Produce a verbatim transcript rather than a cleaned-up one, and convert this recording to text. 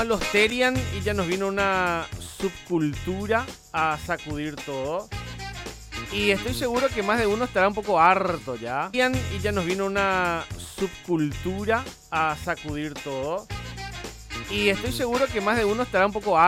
Los Terian y ya nos vino una subcultura a sacudir todo. Y estoy seguro que más de uno estará un poco harto ya. Terian y ya nos vino una subcultura a sacudir todo. Y estoy seguro que más de uno estará un poco harto.